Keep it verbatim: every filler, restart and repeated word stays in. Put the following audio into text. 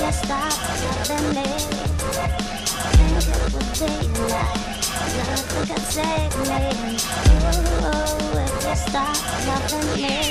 you stop loving me, think it would be like nothing could save me. Ooh, if you stop loving me.